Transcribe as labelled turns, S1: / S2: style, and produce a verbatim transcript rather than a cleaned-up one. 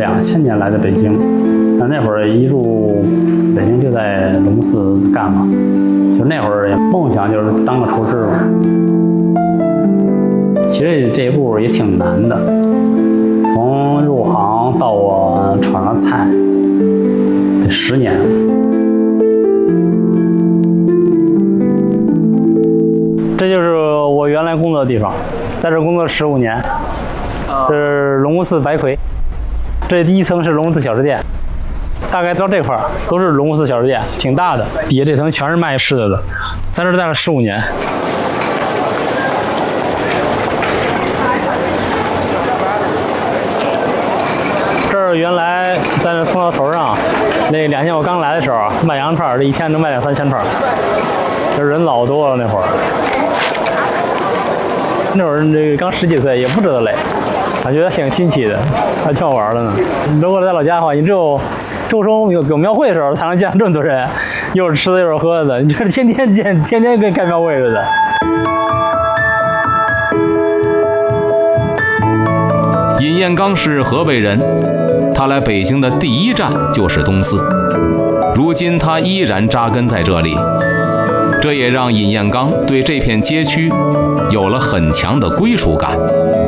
S1: 两千年来的北京，那那会儿一入北京就在龙寺干嘛，就那会儿梦想就是当个厨师。其实这一步也挺难的，从入行到我炒上菜得十年。这就是我原来工作的地方，在这工作十五年。这是龙寺白魁，这第一层是龙寺小吃店，大概到这块儿都是龙寺小吃店，挺大的。底下这层全是卖吃的的，在这待了十五年。这儿原来在那通道头上，那两天我刚来的时候卖羊肉串，这一天能卖两三千串，这人老多了那会儿。那会儿这个刚十几岁，也不知道累。感觉挺新奇的，还挺好玩的呢。如果在老家的话，你只有周中有有庙会的时候才能见这么多人，又是吃的又是喝的，你这天天见，天天跟开庙会似的。
S2: 尹彦刚是河北人，他来北京的第一站就是东四，如今他依然扎根在这里，这也让尹彦刚对这片街区有了很强的归属感。